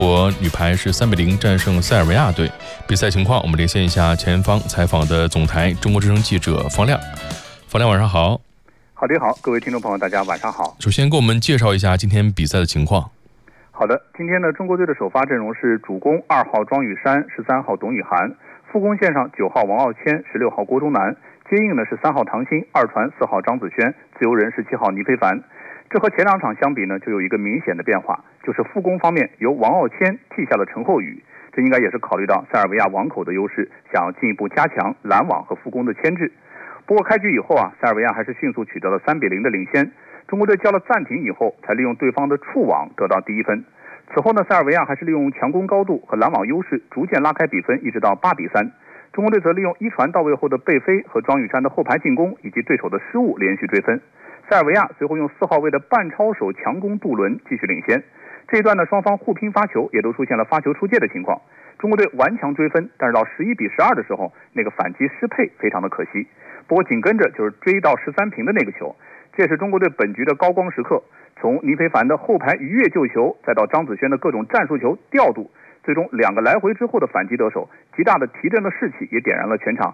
国女排是3-0战胜塞尔维亚队。比赛情况，我们连线一下前方采访的总台中国之声记者方亮。方亮，晚上好。 好的，好，各位听众朋友，大家晚上好。 首先给我们介绍一下今天比赛的情况。 好的，今天呢，中国队的首发阵容是主攻2号庄宇珊、13号董雨涵，副攻线上9号王傲谦、16号郭忠南，接应呢是3号唐鑫、二传4号张子萱，自由人17号倪非凡。这和前两场相比呢，就有一个明显的变化，就是副攻方面由王傲谦替下了陈厚宇，这应该也是考虑到塞尔维亚网口的优势，想要进一步加强拦网和副攻的牵制。不过开局以后啊，塞尔维亚还是迅速取得了3-0的领先，中国队交了暂停以后，才利用对方的触网得到第一分。此后呢，塞尔维亚还是利用强攻高度和拦网优势，逐渐拉开比分，一直到8-3。中国队则利用一传到位后的贝飞和庄宇珊的后排进攻，以及对手的失误连续追分。塞尔维亚随后用4号位的半超手强攻杜伦继续领先。这一段呢，双方互拼发球，也都出现了发球出界的情况。中国队顽强追分，但是到11-12的时候，那个反击失配，非常的可惜。不过紧跟着就是追到13平的那个球，这也是中国队本局的高光时刻。从倪非凡的后排鱼跃救球，再到张子萱的各种战术球调度，最终2个来回之后的反击得手，极大的提振了士气，也点燃了全场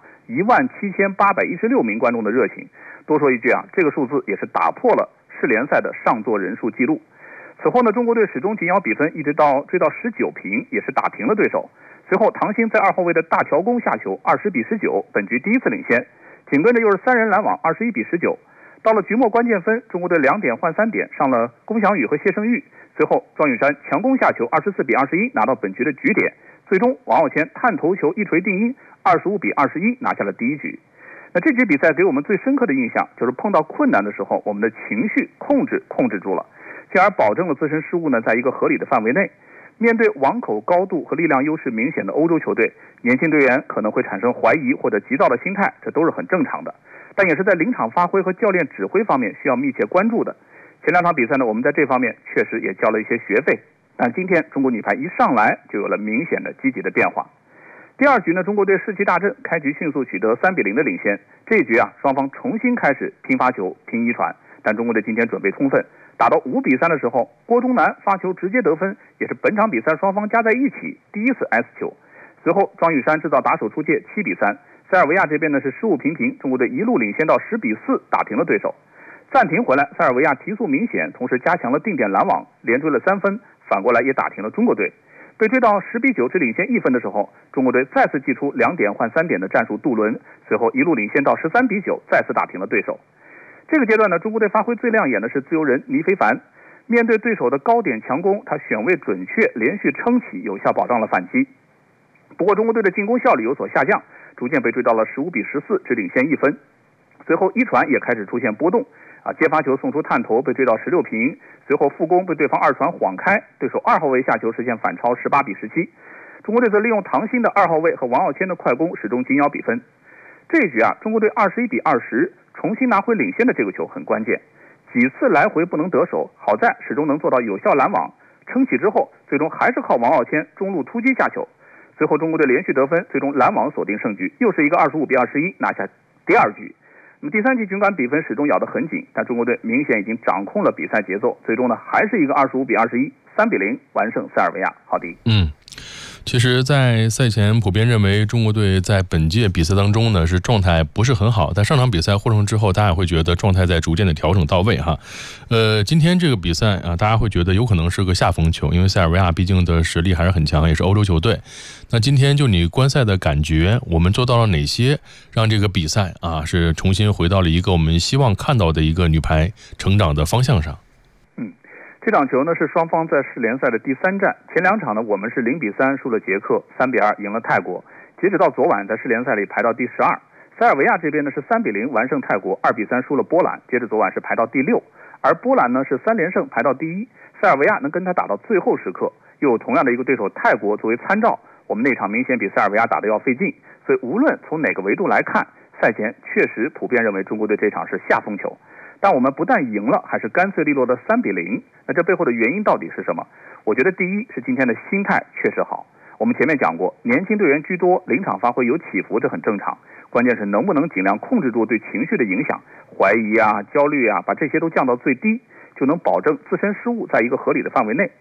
17816名观众的热情。多说一句啊，这个数字也是打破了世联赛的上座人数记录。此后呢，中国队始终紧咬比分，一直到追到19平，也是打平了对手。随后唐鑫在2号位的大乔攻下球，20-19，本局第一次领先。紧跟着又是3人拦网，21-19。到了局末关键分，中国队2点换3点，上了龚翔宇和谢胜玉。随后庄宇珊强攻下球，24-21，拿到本局的局点。最终王傲谦探头球一锤定音，25-21，拿下了第一局。那这局比赛给我们最深刻的印象，就是碰到困难的时候，我们的情绪控制住了，进而保证了自身失误呢在一个合理的范围内。面对网口高度和力量优势明显的欧洲球队，年轻队员可能会产生怀疑或者急躁的心态，这都是很正常的，但也是在临场发挥和教练指挥方面需要密切关注的。前2场比赛呢，我们在这方面确实也交了一些学费，但今天中国女排一上来就有了明显的积极的变化。第2局呢，中国队士气大振，开局迅速取得3-0的领先。这一局啊，双方重新开始拼发球、拼一传，但中国队今天准备充分。打到5-3的时候，郭忠南发球直接得分，也是本场比赛双方加在一起第一次 S 球。随后庄宇珊制造打手出界，7-3。塞尔维亚这边呢是失误频频，中国队一路领先到10-4，打平了对手。暂停回来，塞尔维亚提速明显，同时加强了定点拦网，连追了3分，反过来也打停了中国队。被追到10-9，只领先1分的时候，中国队再次祭出2点换3点的战术杜伦，随后一路领先到13-9，再次打平了对手。这个阶段呢，中国队发挥最亮眼的是自由人倪非凡。面对对手的高点强攻，他选位准确，连续撑起，有效保障了反击。不过中国队的进攻效率有所下降，逐渐被追到了15-14，只领先1分。随后一传也开始出现波动接发球送出探头，被追到16平。随后副攻被对方二传晃开，对手2号位下球实现反超18-17。中国队则利用唐鑫的2号位和王傲谦的快攻，始终紧咬比分。这一局啊，中国队21-20重新拿回领先的这个球很关键，几次来回不能得手，好在始终能做到有效拦网，撑起之后，最终还是靠王傲谦中路突击下球。随后中国队连续得分，最终拦网锁定胜局，又是一个25-21拿下第2局。那么第3局尽管比分始终咬得很紧，但中国队明显已经掌控了比赛节奏，最终呢还是一个25-21，3-0完胜塞尔维亚。好的。 其实在赛前普遍认为中国队在本届比赛当中呢是状态不是很好，但上场比赛获胜之后，大家也会觉得状态在逐渐的调整到位哈。今天这个比赛啊，大家会觉得有可能是个下风球，因为塞尔维亚毕竟的实力还是很强，也是欧洲球队。那今天就你观赛的感觉，我们做到了哪些让这个比赛啊是重新回到了一个我们希望看到的一个女排成长的方向上？ 这场球呢是双方在世联赛的第3战，前2场呢我们是0-3输了捷克，3-2赢了泰国，截止到昨晚在世联赛里排到第12。塞尔维亚这边呢是3-0完胜泰国，2-3输了波兰，截止昨晚是排到第6。而波兰呢是3连胜排到第1，塞尔维亚能跟他打到最后时刻，又有同样的一个对手泰国作为参照，我们那场明显比塞尔维亚打得要费劲，所以无论从哪个维度来看，赛前确实普遍认为中国队这场是下风球。但我们不但赢了，还是干脆利落的3-0。那这背后的原因到底是什么？我觉得第一是今天的心态确实好。我们前面讲过，年轻队员居多，临场发挥有起伏，这很正常。关键是能不能尽量控制住对情绪的影响，怀疑啊、焦虑啊，把这些都降到最低，就能保证自身失误在一个合理的范围内。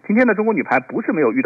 今天的中国女排不是没有遇到